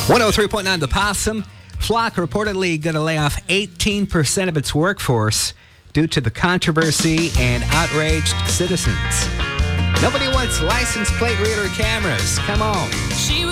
103.9 The Possum. Flock reportedly going to lay off 18% of its workforce due to the controversy and outraged citizens. Nobody wants license plate reader cameras. Come on. She was